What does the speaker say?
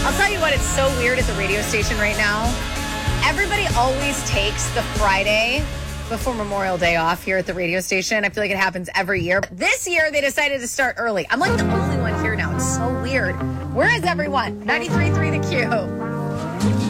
I'll tell you what, it's so weird at the radio station right now. Everybody always takes the Friday before Memorial Day off here at the radio station. I feel like it happens every year. This year, they decided to start early. I'm like the only one here now. It's so weird. Where is everyone? 93.3 The Q.